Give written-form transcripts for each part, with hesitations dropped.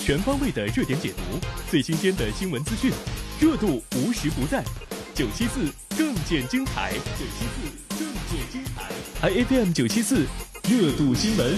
全方位的热点解读，最新鲜的新闻资讯，热度无时不在。974更见精彩，974更见精彩。IFM 974热度新闻。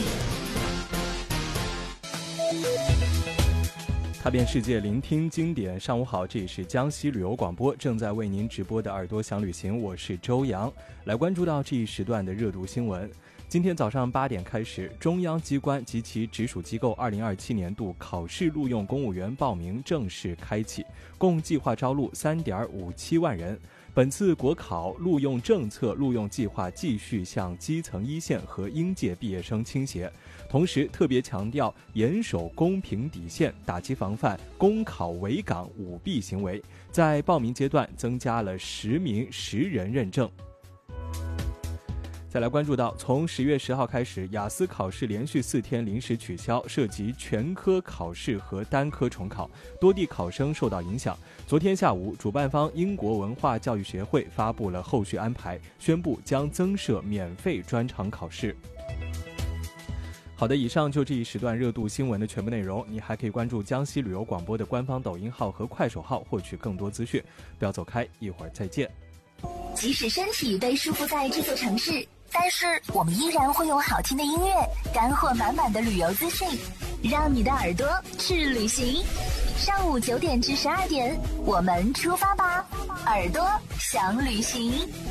踏遍世界，聆听经典。上午好，这里是江西旅游广播正在为您直播的耳朵想旅行，我是周洋。来关注到这一时段的热度新闻。今天早上8点开始，中央机关及其直属机构2027年度考试录用公务员报名正式开启，共计划招录3.57万人。本次国考录用政策录用计划继续向基层一线和应届毕业生倾斜，同时特别强调严守公平底线，打击防范公考围岗舞弊行为，在报名阶段增加了实名实人认证。再来关注到，从10月10号开始，雅思考试连续4天临时取消，涉及全科考试和单科重考，多地考生受到影响。昨天下午，主办方英国文化教育学会发布了后续安排，宣布将增设免费专场考试。好的，以上就这一时段热度新闻的全部内容，你还可以关注江西旅游广播的官方抖音号和快手号获取更多资讯。不要走开，一会儿再见。 即使身体被束缚在这座城市，但是我们依然会用好听的音乐，干货满满的旅游资讯，让你的耳朵去旅行。上午9点至12点，我们出发吧，耳朵想旅行。